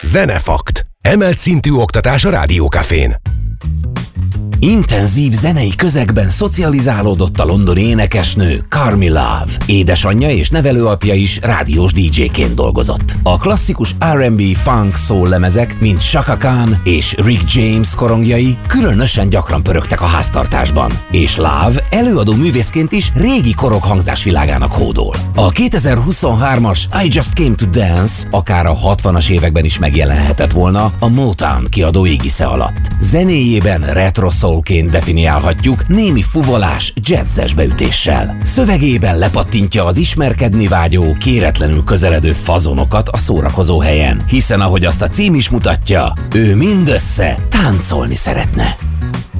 Zenefakt. Emelt szintű oktatás a Rádiókafén. Intenzív zenei közegben szocializálódott a londoni énekesnő Carmy Love. Édesanyja és nevelőapja is rádiós DJ-ként dolgozott. A klasszikus R&B funk soul lemezek, mint Chaka Khan és Rick James korongjai különösen gyakran pörögtek a háztartásban. És Love előadó művészként is régi korok hangzásvilágának hódol. A 2023-as I Just Came to Dance akár a 60-as években is megjelenhetett volna a Motown kiadó égisze alatt. Zenéjében retro soulként definiálhatjuk, némi fuvolás jazzes beütéssel. Szövegében lepattintja az ismerkedni vágyó, kéretlenül közeledő fazonokat a szórakozó helyen, hiszen ahogy azt a cím is mutatja, ő mindössze táncolni szeretne.